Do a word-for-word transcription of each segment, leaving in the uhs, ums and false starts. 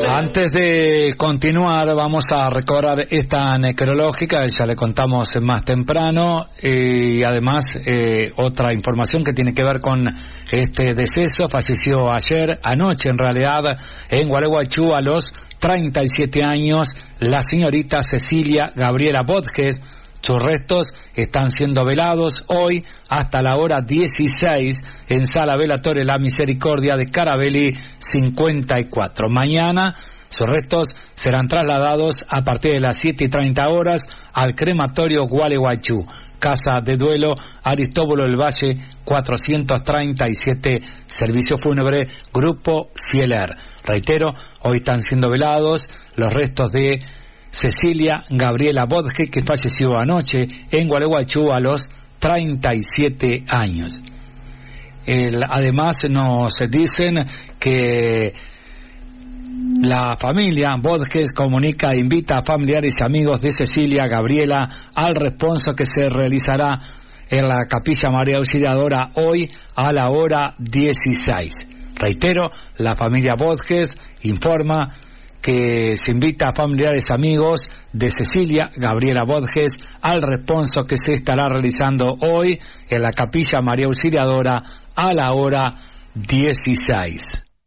Antes de continuar, vamos a recordar esta necrológica, ya le contamos más temprano, y además eh, otra información que tiene que ver con este deceso. Falleció ayer, anoche en realidad, en Gualeguaychú a los treinta y siete años, la señorita Cecilia Gabriela Bodges. Sus restos están siendo velados hoy hasta la hora dieciséis en Sala Velatoria La Misericordia de Carabelli cincuenta y cuatro. Mañana sus restos serán trasladados a partir de las siete y treinta horas al crematorio Gualeguaychú, Casa de Duelo Aristóbulo del Valle cuatrocientos treinta y siete, Servicio Fúnebre Grupo Cieler. Reitero, hoy están siendo velados los restos de Cecilia Gabriela Bodges, que falleció anoche en Gualeguaychú a los treinta y siete años. El, además nos dicen que la familia Bodges comunica e invita a familiares y amigos de Cecilia Gabriela al responso que se realizará en la Capilla María Auxiliadora hoy a la hora dieciséis. Reitero, la familia Bodges informa que se invita a familiares amigos de Cecilia Gabriela Bodges al responso que se estará realizando hoy en la Capilla María Auxiliadora a la hora dieciséis.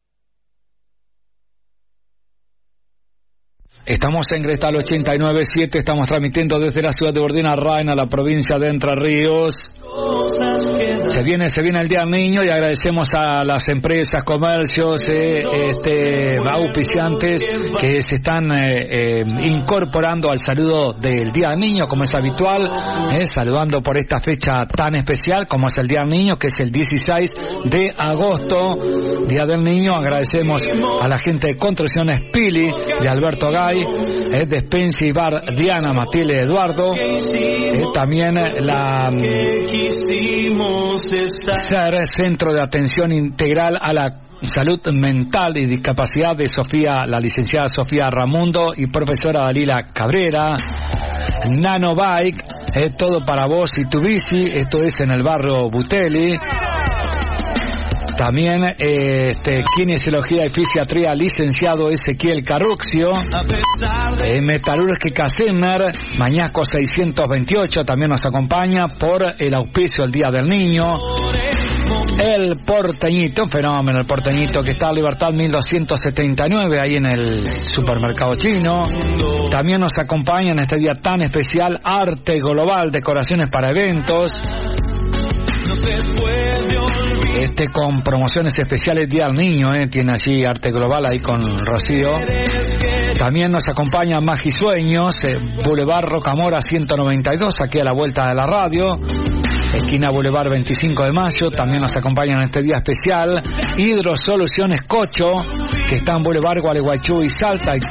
Estamos en Grestal ochenta y nueve punto siete, estamos transmitiendo desde la ciudad de Ordina Raina, la provincia de Entre Ríos. Se viene, se viene el Día del Niño y agradecemos a las empresas, comercios, eh, este, auspiciantes que se están eh, eh, incorporando al saludo del Día del Niño, como es habitual, eh, saludando por esta fecha tan especial como es el Día del Niño, que es el dieciséis de agosto, Día del Niño. Agradecemos a la gente de Construcciones Pili, de Alberto Gay, eh, Despensa y Bar Diana Matilde Eduardo, eh, también la SER, Centro de Atención Integral a la Salud Mental y Discapacidad de Sofía, la licenciada Sofía Ramundo y profesora Dalila Cabrera. Nanobike, eh, todo para vos y tu bici, esto es en el barrio Butelli. También eh, este, kinesiología y fisiatría, licenciado Ezequiel Carruxio. Eh, Metalúrgica Semner, Mañasco seiscientos veintiocho, también nos acompaña por el auspicio del Día del Niño. El Porteñito, fenómeno, el Porteñito, que está a Libertad mil doscientos setenta y nueve, ahí en el supermercado chino. También nos acompaña en este día tan especial Arte Global, decoraciones para eventos. Este con promociones especiales Día del Niño, eh, tiene allí Arte Global ahí con Rocío. También nos acompaña Magisueños, eh, Boulevard Rocamora ciento noventa y dos, aquí a la vuelta de la radio, esquina Boulevard veinticinco de mayo. También nos acompañan en este día especial Hidrosoluciones Cocho, que está en Boulevard Gualeguaychú y Salta,